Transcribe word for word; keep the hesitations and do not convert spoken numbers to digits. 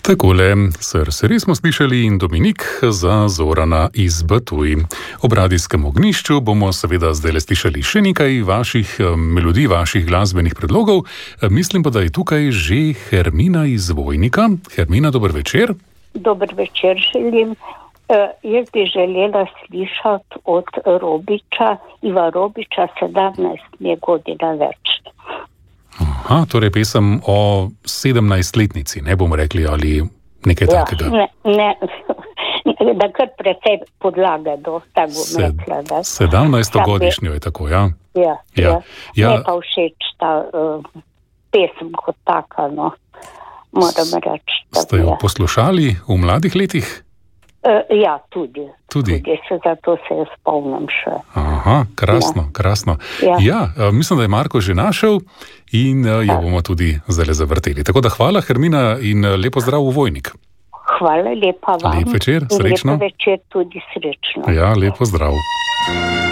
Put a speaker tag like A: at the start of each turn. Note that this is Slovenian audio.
A: Takole, sr Seri smo slišali in Dominik za Zorana iz Batuj. Ob radijskem ognjišču bomo seveda zdaj slišali še nekaj vaših melodij, vaših glasbenih predlogov. Mislim pa, da je tukaj že Hermina iz Vojnika. Hermina, dober večer.
B: Dober večer želim. Uh, jaz bi želela slišati od Robiča, Iva Robiča, sedemnajst je godina več.
A: Aha, torej pesem o sedemnajstletnici, ne bomo rekli, ali nekaj
B: ja,
A: takega.
B: Ne, ne, da kar precej podlage do, tako bom
A: Sed,
B: rekla. Da,
A: sedemnajstogodišnjo je tako, ja?
B: Ja, ja.
A: ja. ja.
B: Ne pa všeč ta uh, pesem kot taka, no, moram reči.
A: Ste jo poslušali v mladih letih?
B: Uh, ja, tudi.
A: Tudi.
B: Tudi se zato se jo spomnim še.
A: Aha, krasno, ja. krasno.
B: Ja.
A: ja, mislim, da je Marko že našel in jo ja. bomo tudi zdaj zavrteli. Tako da hvala, Hermina, in lepo zdrav v Vojnik.
B: Hvala lepa vam.
A: Lep večer, srečno.
B: Lep večer tudi, srečno.
A: Ja, lepo zdrav.